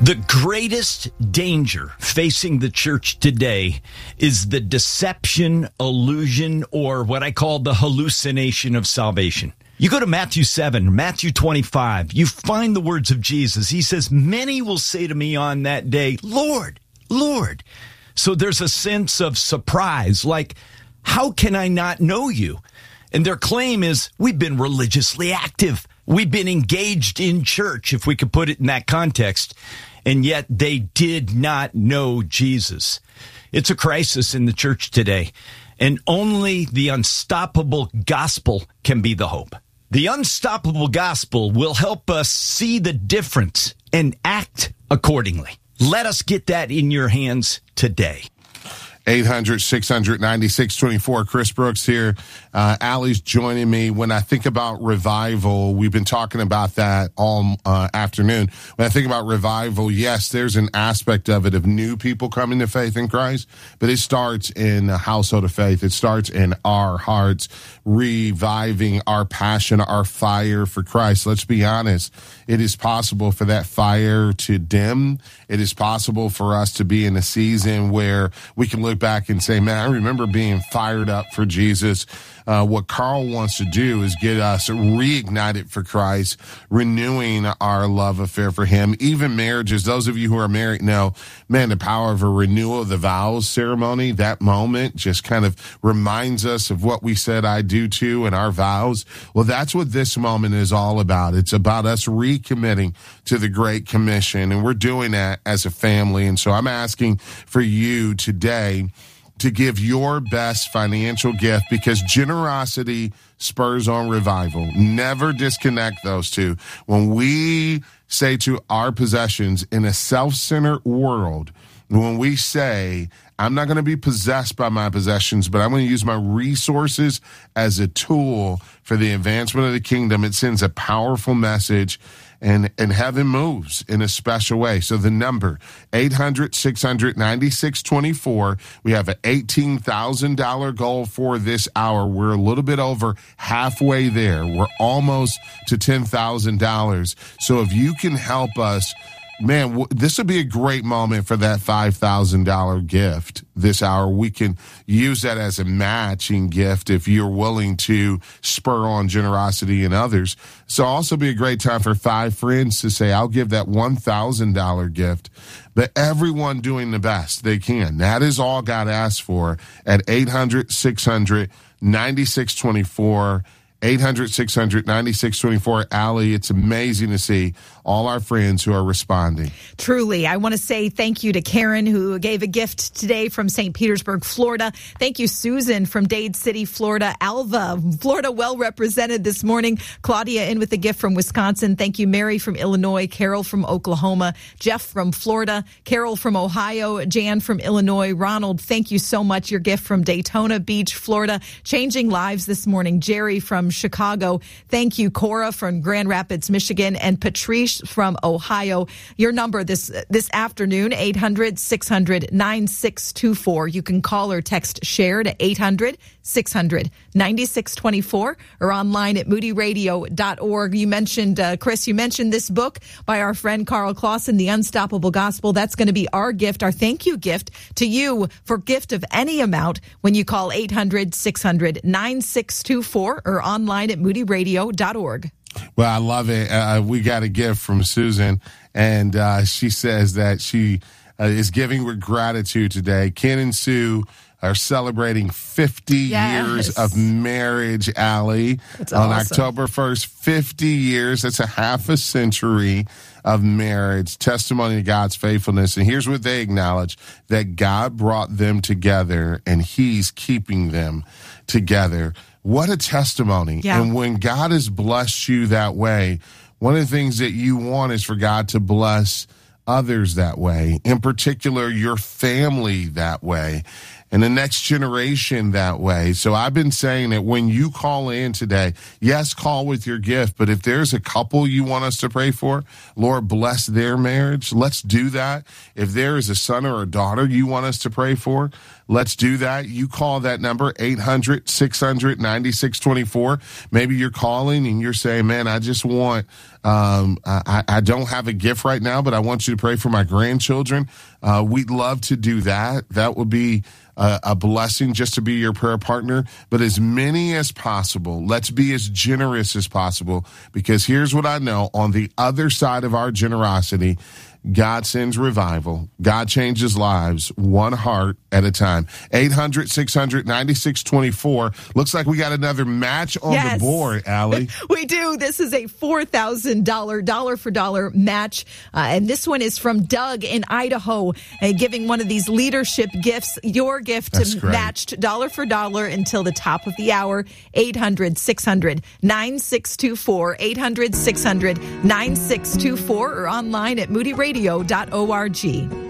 The greatest danger facing the church today is the deception, illusion, or what I call the hallucination of salvation. You go to Matthew 7, Matthew 25, you find the words of Jesus. He says, many will say to me on that day, Lord, Lord. So there's a sense of surprise, like, how can I not know you? And their claim is, we've been religiously active. We've been engaged in church, if we could put it in that context. And yet they did not know Jesus. It's a crisis in the church today. And only the unstoppable gospel can be the hope. The unstoppable gospel will help us see the difference and act accordingly. Let us get that in your hands today. 800-600-9624. Chris Brooks here. Allie's joining me. When I think about revival, we've been talking about that all afternoon. When I think about revival, yes, there's an aspect of it of new people coming to faith in Christ, but it starts in the household of faith. It starts in our hearts, reviving our passion, our fire for Christ. Let's be honest. It is possible for that fire to dim. It is possible for us to be in a season where we can look back and say, man, I remember being fired up for Jesus. What Carl wants to do is get us reignited for Christ, renewing our love affair for him. Even marriages, those of you who are married know, man, the power of a renewal of the vows ceremony, that moment just kind of reminds us of what we said I do to in our vows. Well, that's what this moment is all about. It's about us recommitting to the Great Commission, and we're doing that as a family. And so I'm asking for you today to give your best financial gift, because generosity spurs on revival. Never disconnect those two. When we say to our possessions in a self-centered world, when we say, I'm not going to be possessed by my possessions, but I'm going to use my resources as a tool for the advancement of the kingdom, it sends a powerful message. And heaven moves in a special way. So the number, 800-600-9624. We have an $18,000 goal for this hour. We're a little bit over halfway there. We're almost to $10,000. So if you can help us, man, this would be a great moment for that $5,000 gift this hour. We can use that as a matching gift if you're willing to spur on generosity in others. So also be a great time for 5 friends to say, I'll give that $1,000 gift. But everyone doing the best they can. That is all God asks for at 800-600-9624. 800-600-9624. Allie, it's amazing to see all our friends who are responding. Truly. I want to say thank you to Karen, who gave a gift today from St. Petersburg, Florida. Thank you, Susan from Dade City, Florida. Alva, Florida, well represented this morning. Claudia in with a gift from Wisconsin. Thank you, Mary from Illinois. Carol from Oklahoma. Jeff from Florida. Carol from Ohio. Jan from Illinois. Ronald, thank you so much. Your gift from Daytona Beach, Florida. Changing lives this morning. Jerry from Chicago. Thank you, Cora from Grand Rapids, Michigan, and Patrice from Ohio. Your number this afternoon, 800-600-9624. You can call or text SHARE to 800-600-9624 or online at moodyradio.org. You mentioned, Chris, you mentioned this book by our friend Carl Clausen, The Unstoppable Gospel. That's going to be our gift, our thank you gift to you for gift of any amount when you call 800-600-9624 or online at moodyradio.org. Well, I love it. We got a gift from Susan, and she says that she is giving with gratitude today. Ken and Sue are celebrating 50 years of marriage, Allie. That's on awesome. October 1st, 50 years. That's a half a century of marriage, testimony to God's faithfulness. And here's what they acknowledge, that God brought them together and he's keeping them together. What a testimony. Yeah. And when God has blessed you that way, one of the things that you want is for God to bless others that way, in particular, your family that way. and the next generation that way. So I've been saying that when you call in today, yes, call with your gift, but if there's a couple you want us to pray for, Lord, bless their marriage, let's do that. If there is a son or a daughter you want us to pray for, let's do that. You call that number, 800-600-9624. Maybe you're calling and you're saying, man, I just want, I don't have a gift right now, but I want you to pray for my grandchildren. We'd love to do that. That would be a blessing just to be your prayer partner. But as many as possible, let's be as generous as possible, because here's what I know. On the other side of our generosity, God sends revival. God changes lives one heart at a time. 800-600-9624. Looks like we got another match on the board, Allie. We do. This is a $4,000 dollar-for-dollar match. And this one is from Doug in Idaho, giving one of these leadership gifts. Your gift matched dollar for dollar until the top of the hour. 800-600-9624. 800-600-9624 or online at moodyradio.org.